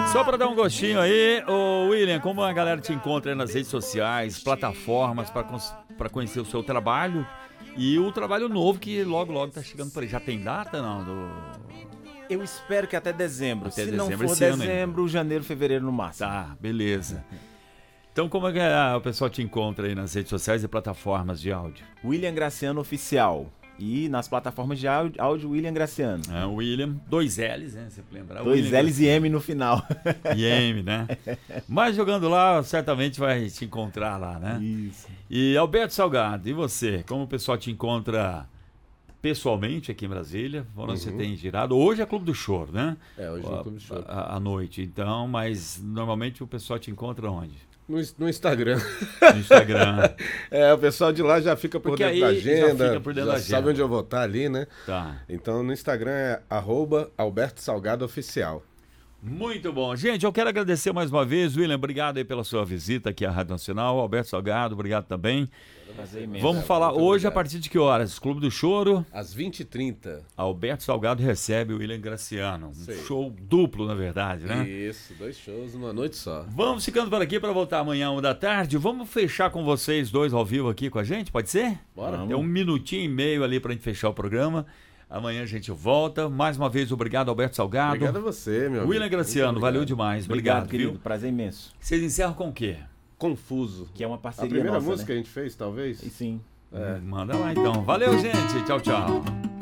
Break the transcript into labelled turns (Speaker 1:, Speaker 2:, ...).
Speaker 1: Só para dar um gostinho aí, ô William, como a galera te encontra aí nas redes sociais, plataformas para conhecer o seu trabalho e o trabalho novo que logo tá chegando por aí. Já tem data, não?
Speaker 2: Eu espero que até dezembro.
Speaker 1: Até
Speaker 2: Se
Speaker 1: dezembro,
Speaker 2: não for
Speaker 1: esse ano
Speaker 2: dezembro, janeiro, fevereiro no máximo.
Speaker 1: Tá, beleza. Então como é que o pessoal te encontra aí nas redes sociais e plataformas de áudio?
Speaker 2: William Graciano Oficial. E nas plataformas de áudio William Graciano.
Speaker 1: William, 2 L's, né? Você lembra?
Speaker 2: 2 L's e M no final.
Speaker 1: E M, né? Mas jogando lá, certamente vai te encontrar lá, né?
Speaker 2: Isso.
Speaker 1: E Alberto Salgado, e você? Como o pessoal te encontra pessoalmente aqui em Brasília? Onde você tem girado? Hoje é Clube do Choro, né?
Speaker 3: Hoje é Clube do Choro.
Speaker 1: À noite, então, mas normalmente o pessoal te encontra onde?
Speaker 3: No Instagram.
Speaker 1: No Instagram.
Speaker 3: O pessoal de lá já fica por dentro da agenda, já sabe onde eu vou estar ali, né?
Speaker 1: Tá.
Speaker 3: Então no Instagram é @Alberto Salgado Oficial.
Speaker 1: Muito bom. Gente, eu quero agradecer mais uma vez, William, obrigado aí pela sua visita aqui à Rádio Nacional. Alberto Salgado, obrigado também.
Speaker 2: Prazer imenso.
Speaker 1: Vamos falar hoje a partir de que horas? Clube do Choro.
Speaker 3: Às 20h30.
Speaker 1: Alberto Salgado recebe o William Graciano. Show duplo, na verdade, né?
Speaker 3: Isso, 2 shows numa noite só.
Speaker 1: Vamos ficando por aqui para voltar amanhã 1 da tarde. Vamos fechar com vocês dois ao vivo aqui com a gente, pode ser?
Speaker 3: Bora.
Speaker 1: É 1 minutinho e meio ali pra gente fechar o programa. Amanhã a gente volta. Mais uma vez, obrigado, Alberto Salgado.
Speaker 3: Obrigado a você, meu amigo.
Speaker 1: William Graciano, valeu demais. Obrigado,
Speaker 2: querido.
Speaker 1: viu?
Speaker 2: Prazer imenso.
Speaker 1: Vocês encerram com o quê?
Speaker 3: Confuso.
Speaker 2: Que é uma
Speaker 3: A
Speaker 2: parceria
Speaker 3: primeira
Speaker 2: nossa,
Speaker 3: música que
Speaker 2: né?
Speaker 3: a gente fez, talvez?
Speaker 2: E sim.
Speaker 1: Manda lá então. Valeu, gente. Tchau, tchau.